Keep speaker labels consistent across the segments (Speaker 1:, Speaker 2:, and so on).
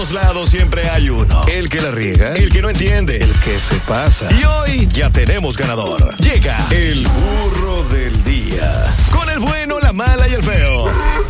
Speaker 1: todos lados siempre hay uno. El que la riega, el que no entiende, el que se pasa. Y hoy ya tenemos ganador. Llega el burro del día. Con el bueno, la mala y el feo.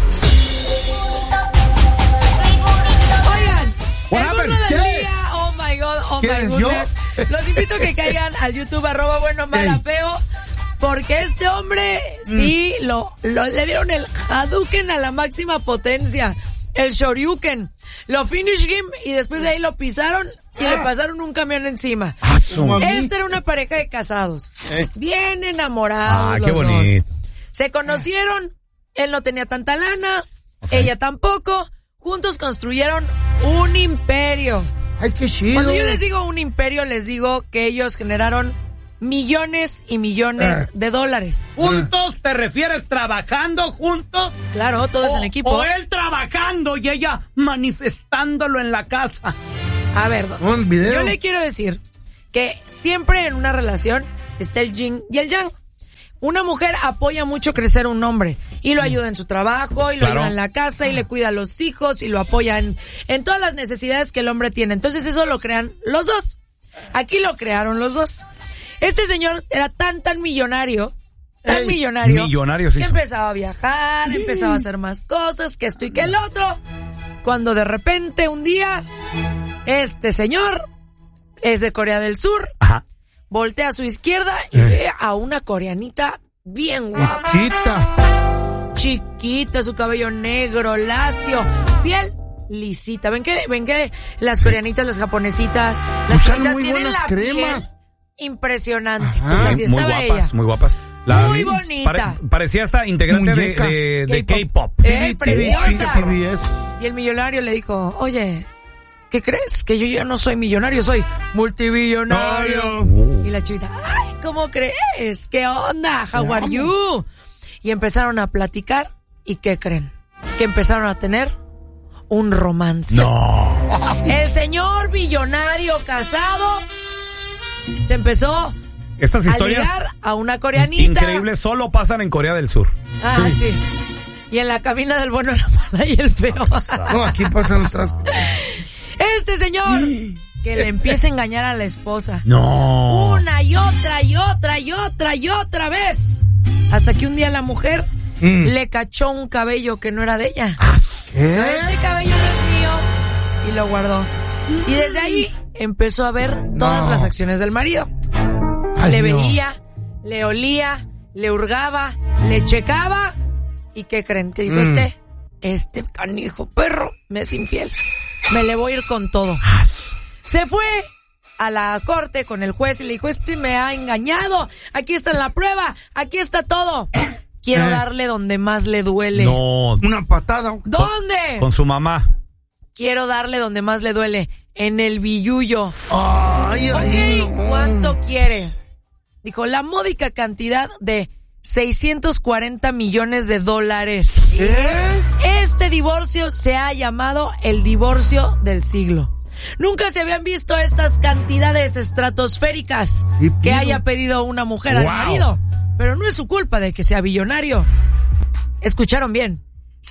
Speaker 2: Oigan, el burro del día. Oh my God, oh my goodness. Los invito a que caigan al YouTube @bueno-mala-feo. Porque este hombre, sí, le dieron el Hadouken a la máxima potencia. El Shoryuken. Lo finish him y después de ahí lo pisaron y le pasaron un camión encima. Esta era una pareja de casados. Bien enamorados los
Speaker 3: qué bonito.
Speaker 2: dos. Se conocieron, él no tenía tanta lana, ella tampoco. Juntos construyeron un imperio.
Speaker 4: Ay, qué chido.
Speaker 2: Cuando yo les digo un imperio, les digo que ellos generaron millones y millones de dólares.
Speaker 3: ¿Juntos te refieres trabajando juntos?
Speaker 2: Claro, todos en equipo.
Speaker 3: O él trabajando y ella manifestándolo en la casa.
Speaker 2: A ver,
Speaker 4: un video.
Speaker 2: Yo le quiero decir que siempre en una relación está el yin y el yang. Una mujer apoya mucho crecer a un hombre y lo ayuda en su trabajo y lo ayuda en la casa y le cuida a los hijos y lo apoya en todas las necesidades que el hombre tiene. Entonces eso lo crean los dos. Aquí lo crearon los dos. Este señor era tan millonario,
Speaker 3: millonario, sí,
Speaker 2: que empezaba a viajar, empezaba a hacer más cosas, que esto y que el otro, cuando de repente un día, este señor es de Corea del Sur, voltea a su izquierda y ve a una coreanita bien guapa. Chiquita, su cabello negro, lacio, piel lisita. ¿Ven que las coreanitas, las japonesitas, las chicas tienen la piel impresionante? Pues así estaba ella.
Speaker 3: Muy guapas.
Speaker 2: Muy bonita.
Speaker 3: Parecía hasta integrante de K-pop.
Speaker 2: Preciosa. Y el millonario le dijo, oye, ¿qué crees? Que yo ya no soy millonario, soy multibillonario. Y la chivita, ay, ¿cómo crees? ¿Qué onda? How are you? Y empezaron a platicar. ¿Y qué creen? Que empezaron a tener un romance.
Speaker 3: No.
Speaker 2: El señor millonario casado se empezó
Speaker 3: Estas historias
Speaker 2: a ligar a una coreanita.
Speaker 3: Increíbles, solo pasan en Corea del Sur.
Speaker 2: Sí. Y en la cabina del bueno, la mala y el feo.
Speaker 4: No, aquí pasan otras cosas.
Speaker 2: Este señor que le empieza a engañar a la esposa.
Speaker 3: No.
Speaker 2: Una y otra y otra y otra y otra vez. Hasta que un día la mujer le cachó un cabello que no era de ella. Este cabello no es mío. Y lo guardó. Y desde ahí empezó a ver todas las acciones del marido. Le veía, le olía, le hurgaba, le checaba. ¿Y qué creen? Que dijo este canijo perro me es infiel. Me le voy a ir con todo. Se fue a la corte con el juez y le dijo, me ha engañado. Aquí está la prueba, aquí está todo. Quiero darle donde más le duele.
Speaker 3: No.
Speaker 4: Una patada.
Speaker 2: ¿Dónde?
Speaker 3: Con su mamá.
Speaker 2: Quiero darle donde más le duele. En el billullo.
Speaker 4: Ay, no.
Speaker 2: ¿Cuánto quiere? Dijo, la módica cantidad de $640 millones. Este divorcio se ha llamado el divorcio del siglo. Nunca se habían visto estas cantidades estratosféricas que haya pedido una mujer al marido. Pero no es su culpa de que sea billonario. Escucharon bien.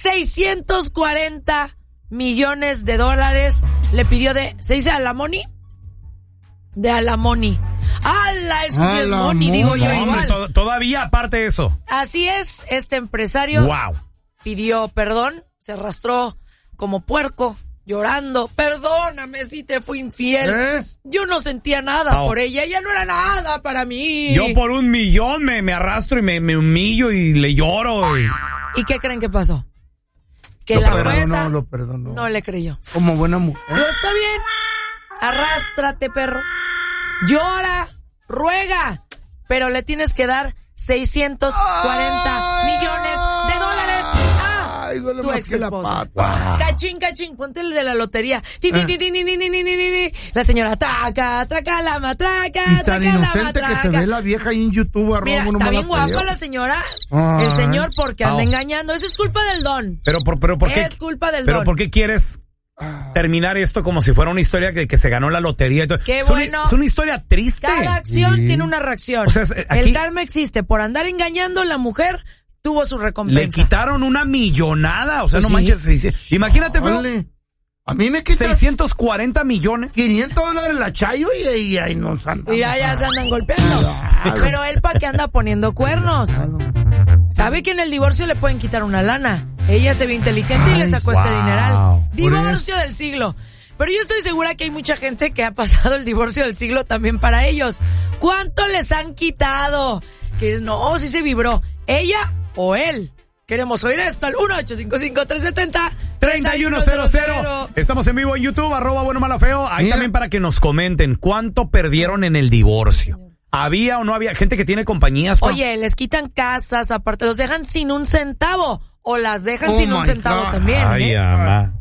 Speaker 2: $640 millones le pidió ¿se dice alamoni? De alamoni. ¡Hala! Eso sí es money, digo yo igual.
Speaker 3: Todavía aparte de eso.
Speaker 2: Así es, este empresario pidió perdón, se arrastró como puerco, llorando. Perdóname si te fui infiel. Yo no sentía nada por ella no era nada para mí.
Speaker 3: Yo por $1 millón me arrastro y me humillo y le lloro.
Speaker 2: ¿Y qué creen que pasó? Que la jueza no le creyó.
Speaker 4: Como buena mujer.
Speaker 2: Está bien, arrástrate, perro. Llora, ruega, pero le tienes que dar $640 millones.
Speaker 4: Ay, duele
Speaker 2: tu
Speaker 4: más
Speaker 2: ex
Speaker 4: que la
Speaker 2: esposa.
Speaker 4: pata.
Speaker 2: Cachín, ponte el de la lotería. La señora traca la matraca.
Speaker 4: Y tan inocente que se ve la vieja ahí en YouTube.
Speaker 2: Mira, está bien guapa la señora. El señor porque anda engañando. Eso es culpa del don.
Speaker 3: Pero ¿por qué?
Speaker 2: Es culpa del
Speaker 3: don.
Speaker 2: Pero
Speaker 3: ¿por qué quieres terminar esto como si fuera una historia que se ganó la lotería?
Speaker 2: Qué bueno.
Speaker 3: Es una historia triste.
Speaker 2: Cada acción tiene una reacción.
Speaker 3: O sea, aquí
Speaker 2: el karma existe. Por andar engañando, la mujer tuvo su recompensa.
Speaker 3: Le quitaron una millonada. O sea, no manches. Imagínate, feo.
Speaker 4: A mí me quitan
Speaker 3: 640 millones.
Speaker 4: $500 la Chayo y ahí nos andan.
Speaker 2: Y ya se andan golpeando. Pero él, ¿para qué anda poniendo cuernos? Sabe que en el divorcio le pueden quitar una lana. Ella se ve inteligente y le sacó este dineral. Divorcio del siglo. Pero yo estoy segura que hay mucha gente que ha pasado el divorcio del siglo también para ellos. ¿Cuánto les han quitado? Que no, sí se vibró. ¿Ella o él? Queremos oír esto al 1-855-370-3100.
Speaker 3: Estamos en vivo en YouTube, @buenomalafeo. Ahí también para que nos comenten cuánto perdieron en el divorcio. ¿Había o no había gente que tiene compañías?
Speaker 2: Oye, les quitan casas, aparte los dejan sin un centavo. O las dejan sin un centavo también.
Speaker 3: Ay, ama.